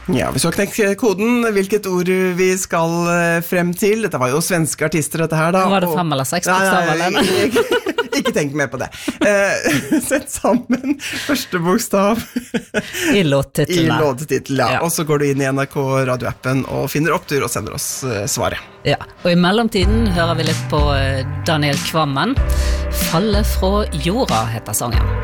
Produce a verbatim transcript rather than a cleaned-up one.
Ja, hvis du har knekt koden, hvilket ord vi skal frem til. Dette var jo svenske artister, dette her da. Var det fem eller seks bokstaver? Nei, nei, ikke, ikke tenk mer på det. Eh, sett sammen første bokstav i låttitlen. I låttitlen, ja. ja. Og så går du inn i N R K radioappen og finner opptur og sender oss svaret. Ja, og i mellomtiden hører vi litt på Daniel Kvammen. Falle fra jorda heter sangen.